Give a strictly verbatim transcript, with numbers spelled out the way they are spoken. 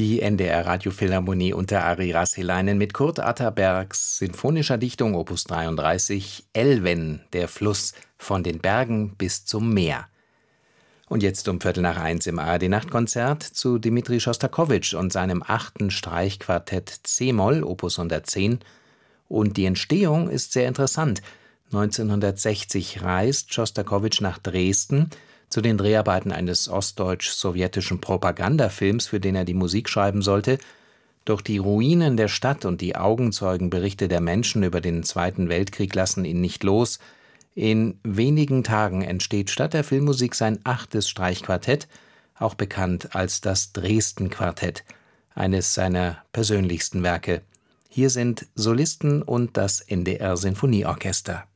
Die N D R Radiophilharmonie unter Ari Rasselainen mit Kurt Atterbergs sinfonischer Dichtung Opus dreiunddreißig Elven, der Fluss von den Bergen bis zum Meer. Und jetzt um Viertel nach eins im A R D-Nachtkonzert zu Dmitri Schostakowitsch und seinem achten Streichquartett c-Moll, Opus hundertzehn. Und die Entstehung ist sehr interessant. neunzehnhundertsechzig reist Schostakowitsch nach Dresden zu den Dreharbeiten eines ostdeutsch-sowjetischen Propagandafilms, für den er die Musik schreiben sollte. Doch die Ruinen der Stadt und die Augenzeugenberichte der Menschen über den Zweiten Weltkrieg lassen ihn nicht los. In wenigen Tagen entsteht statt der Filmmusik sein achtes Streichquartett, auch bekannt als das Dresden-Quartett, eines seiner persönlichsten Werke. Hier sind Solisten und das N D R Sinfonieorchester.